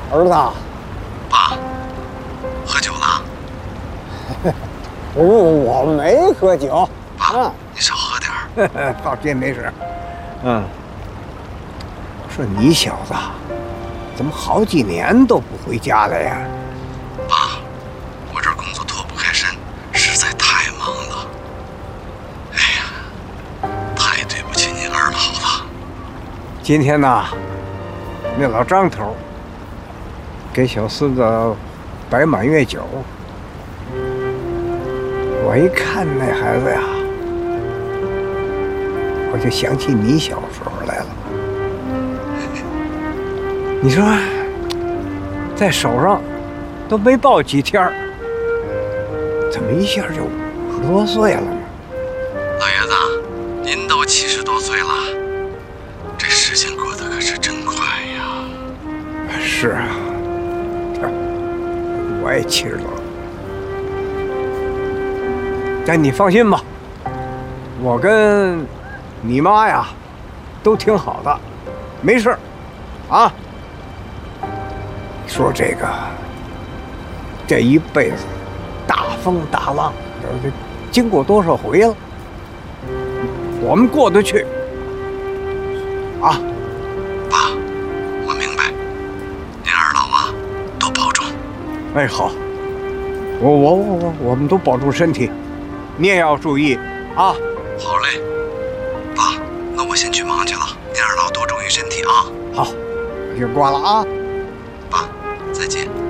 儿子， 爸，喝酒了？ 我没喝酒。 爸，你少喝点儿。 放心，没事。我说你小子，怎么好几年都不回家了呀？ 爸，我这工作脱不开身，实在太忙了。哎呀，太对不起您二老了。 今天呢，那老张头给小孙子摆满月酒，我一看那孩子呀，我就想起你小时候来了。你说，在手上都没抱几天儿，怎么一下就50多岁了呢？ 老爷子，您都70多岁了，这时间过得可是真快呀。 是啊，我也70多了。但你放心吧，我跟你妈呀都挺好的，没事儿啊。说这一辈子大风大浪，这经过多少回了，我们过得去啊。 爸，我明白，您二老啊，多保重。 哎，好，我们都保重身体，你也要注意啊。 好嘞，爸，那我先去忙去了，您二老多注意身体啊。 好，我先挂了啊。 爸，再见。